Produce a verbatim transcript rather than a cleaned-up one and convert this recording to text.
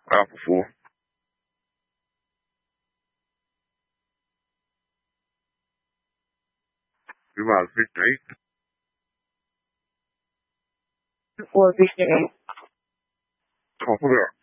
啊，不服。你话是谁？ 我是谁？ 好不了。